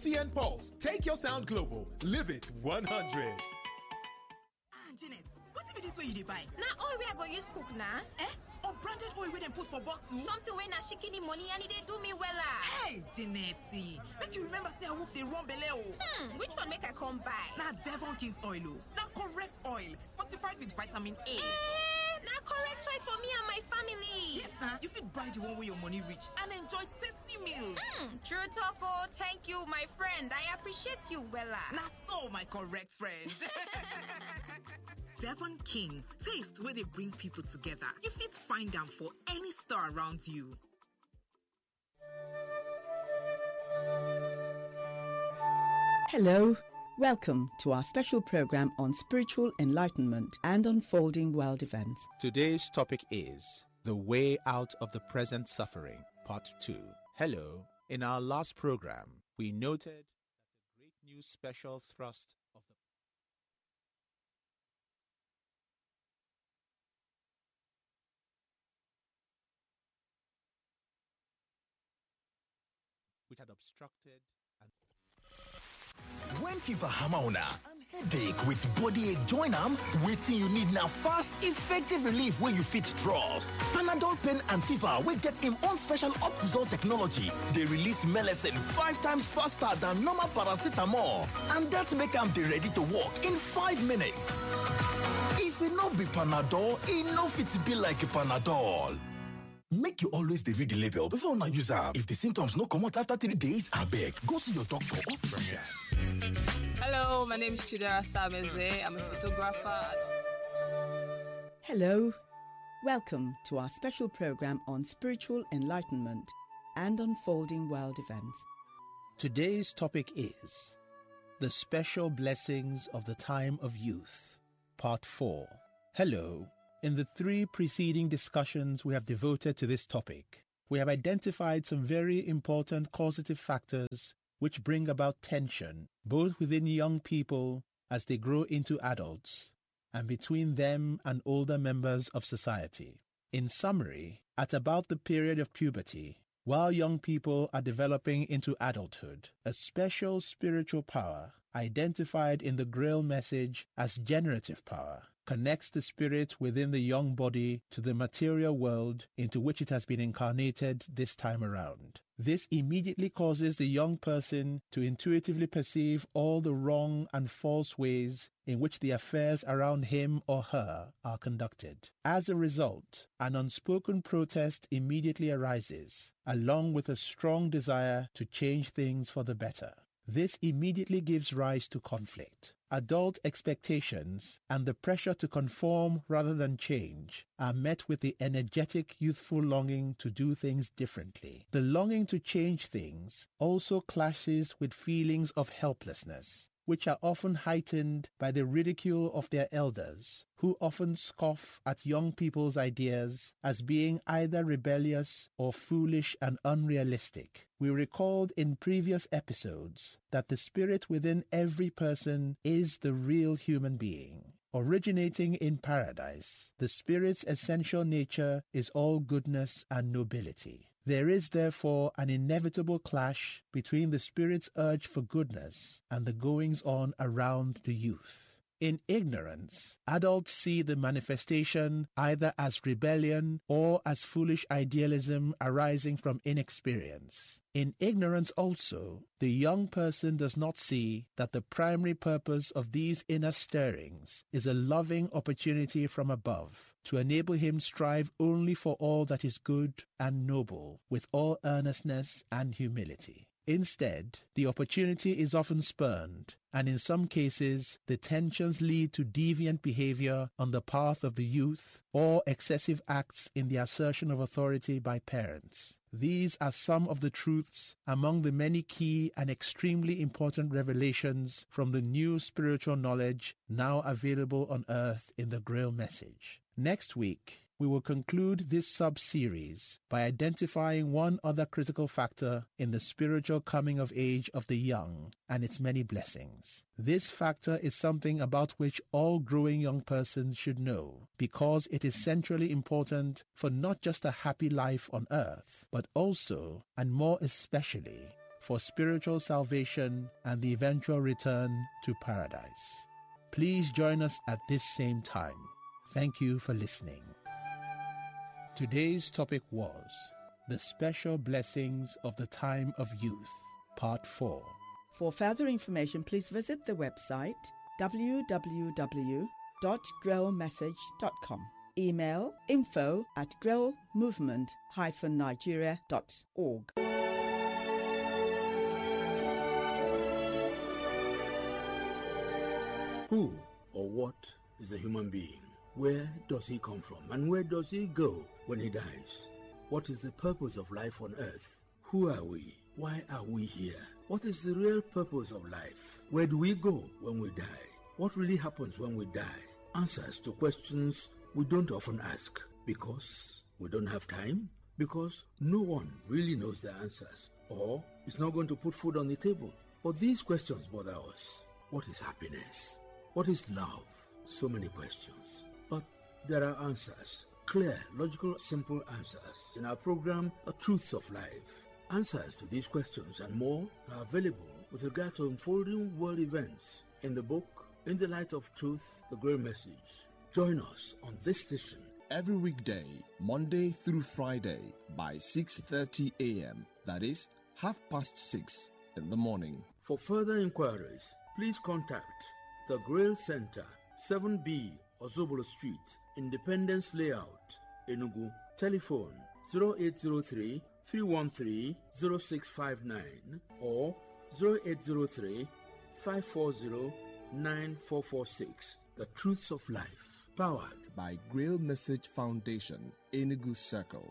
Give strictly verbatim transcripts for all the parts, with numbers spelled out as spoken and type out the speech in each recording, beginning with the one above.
T N Pulse. Take your sound global. Live it one hundred. Ah, Janet, what if it is where you buy? Now, oil we are going to use cook now. Eh? Unbranded oil we put for bottle? Something when I shikini money and it do me well. Hey, Janet, make you remember say I wolf the wrong belly. Hmm, which one make I come buy? Now, Devon King's oil. Now, correct oil. Fortified with vitamin A. Eh, now correct choice for me and my family. Yes, now, you fit buy the one where your money reach and enjoy tasty meals. Hmm, true talk. Thank you, my friend. I appreciate you, Wella. Now, so my correct friend. Devon Kings, taste where they bring people together. You fit find them for any store around you. Hello. Welcome to our special program on spiritual enlightenment and unfolding world events. Today's topic is The Way Out of the Present Suffering, Part two. Hello. In our last program, we noted that a great new special thrust of the which had obstructed and when fever hammer on and headache with body ache join am, waiting you need now fast, effective relief where you fit trust. Panadol pain and fever will get him own special Optizol technology. They release medicine five times faster than normal paracetamol, and that make am dey ready to work in five minutes. If it no be Panadol, it no fit be like Panadol. Make you always read the label before una use am. If the symptoms no come out after three days, abeg, go see your doctor or friend. Hello, my name is Chidera Sameze. I'm a photographer. Hello. Welcome to our special program on spiritual enlightenment and unfolding world events. Today's topic is The Special Blessings of the Time of Youth, Part four. Hello. In the three preceding discussions we have devoted to this topic, we have identified some very important causative factors which bring about tension, both within young people as they grow into adults, and between them and older members of society. In summary, at about the period of puberty, while young people are developing into adulthood, a special spiritual power, identified in the Grail message as generative power, connects the spirit within the young body to the material world into which it has been incarnated this time around. This immediately causes the young person to intuitively perceive all the wrong and false ways in which the affairs around him or her are conducted. As a result, an unspoken protest immediately arises, along with a strong desire to change things for the better. This immediately gives rise to conflict. Adult expectations and the pressure to conform rather than change are met with the energetic youthful longing to do things differently. The longing to change things also clashes with feelings of helplessness, which are often heightened by the ridicule of their elders, who often scoff at young people's ideas as being either rebellious or foolish and unrealistic. We recalled in previous episodes that the spirit within every person is the real human being. Originating in paradise, the spirit's essential nature is all goodness and nobility. There is therefore an inevitable clash between the spirit's urge for goodness and the goings-on around the youth. In ignorance, adults see the manifestation either as rebellion or as foolish idealism arising from inexperience. In ignorance also, the young person does not see that the primary purpose of these inner stirrings is a loving opportunity from above to enable him strive only for all that is good and noble with all earnestness and humility. Instead, the opportunity is often spurned, and in some cases, the tensions lead to deviant behavior on the path of the youth or excessive acts in the assertion of authority by parents. These are some of the truths among the many key and extremely important revelations from the new spiritual knowledge now available on earth in the Grail message. Next week, we will conclude this sub-series by identifying one other critical factor in the spiritual coming of age of the young and its many blessings. This factor is something about which all growing young persons should know, because it is centrally important for not just a happy life on earth, but also, and more especially, for spiritual salvation and the eventual return to paradise. Please join us at this same time. Thank you for listening. Today's topic was the special blessings of the time of youth, part four. For further information, please visit the website w w w dot grill message dot com. Email info at grill movement dash nigeria dot org. Who or what is a human being? Where does he come from? And where does he go when he dies? What is the purpose of life on earth? Who are we? Why are we here? What is the real purpose of life? Where do we go when we die? What really happens when we die? Answers to questions we don't often ask because we don't have time, because no one really knows the answers, or is not going to put food on the table. But these questions bother us. What is happiness? What is love? So many questions. But there are answers. Clear, logical, simple answers. In our program, The Truths of Life. Answers to these questions and more are available with regard to unfolding world events in the book, In the Light of Truth, The Great Message. Join us on this station every weekday, Monday through Friday by six thirty a.m. That is, half past six in the morning. For further inquiries, please contact The Grail Center, seven B Ozobolo Street, Independence Layout, Enugu. Telephone zero eight zero three, three one three, zero six five nine or zero eight zero three, five four zero, nine four four six. The Truths of Life, powered by Grail Message Foundation, Enugu Circle.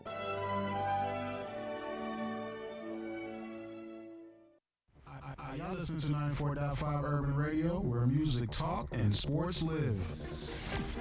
Y'all listen to ninety-four point five Urban Radio, where music talk and sports live.